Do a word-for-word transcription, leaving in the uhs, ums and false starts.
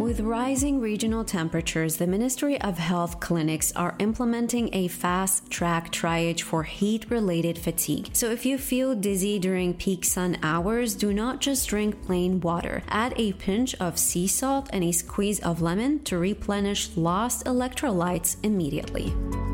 With rising regional temperatures, the Ministry of Health clinics are implementing a fast-track triage for heat-related fatigue. So if you feel dizzy during peak sun hours, do not just drink plain water. Add a pinch of sea salt and a squeeze of lemon to replenish lost electrolytes immediately.